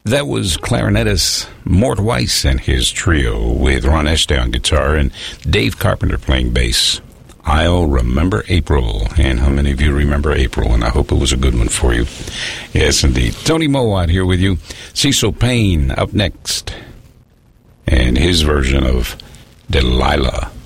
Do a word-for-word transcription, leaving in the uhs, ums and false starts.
That was clarinetist Mort Weiss and his trio with Ron Estay on guitar and Dave Carpenter playing bass. I'll Remember April. And how many of you remember April? And I hope it was a good one for you. Yes, indeed. Tony Mowat here with you. Cecil Payne up next. And his version of Delilah.